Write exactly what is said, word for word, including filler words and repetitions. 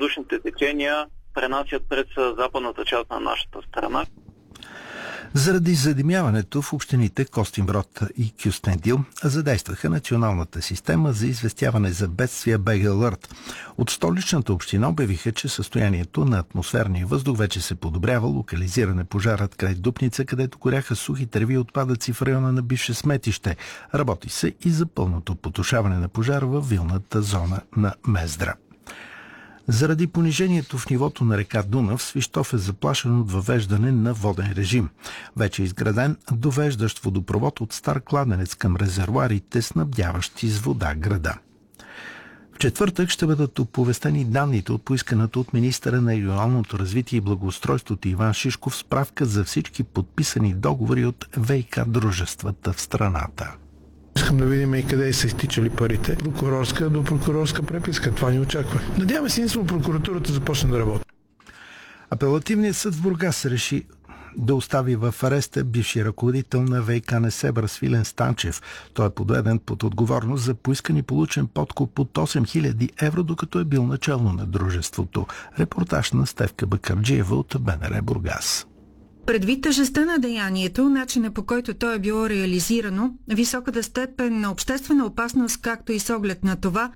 въздушните течения пренасят през западната част на нашата страна. Заради задимяването в общините Костинброд и Кюстендил задействаха националната система за известяване за бедствия Б Г Alert. От столичната община обявиха, че състоянието на атмосферния въздух вече се подобрява. Локализиране пожарът край Дупница, където горяха сухи треви и отпадъци в района на бивше сметище. Работи се и за пълното потушаване на пожара във вилната зона на Мездра. Заради понижението в нивото на река Дунав, Свищов е заплашен от въвеждане на воден режим. Вече е изграден довеждащ водопровод от стар кладенец към резервоарите, снабдяващи с вода града. В четвъртък ще бъдат оповестени данните от поисканата от министъра на регионалното развитие и благоустройството Иван Шишков справка за всички подписани договори от В И К дружествата в страната. Искам да видим и къде са изтичали парите. Прокурорска до прокурорска преписка. Това ни очаква. Надяваме се, единствено прокуратурата започне да работи. Апелативният съд в Бургас реши да остави в ареста бивши ръководител на В И К Несебър Свилен Станчев. Той е подведен под отговорност за поискан и получен подкуп от осем хиляди евро, докато е бил начало на дружеството. Репортаж на Стефка Бакърджиева от Б Н Р Бургас. Предвид тежестта на деянието, начина по който то е било реализирано, високата степен на обществена опасност, както и с оглед на това,